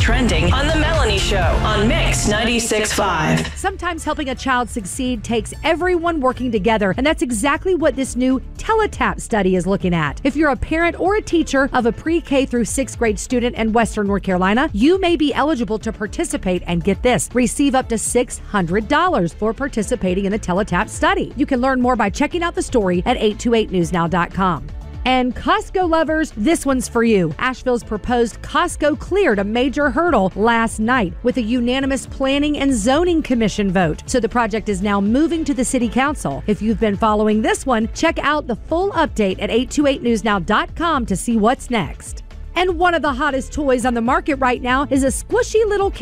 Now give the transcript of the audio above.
trending on The Melanie Show on Mix 96.5. Sometimes helping a child succeed takes everyone working together, and that's exactly what this new Teletap study is looking at. If you're a parent or a teacher of a pre-K through 6th grade student in Western North Carolina, you may be eligible to participate and get this, receive up to $600 for participating in the Teletap study. You can learn more by checking out the story at 828newsnow.com. And Costco lovers, this one's for you. Asheville's proposed Costco cleared a major hurdle last night with a unanimous Planning and Zoning Commission vote. So the project is now moving to the City Council. If you've been following this one, check out the full update at 828newsnow.com to see what's next. And one of the hottest toys on the market right now is a squishy little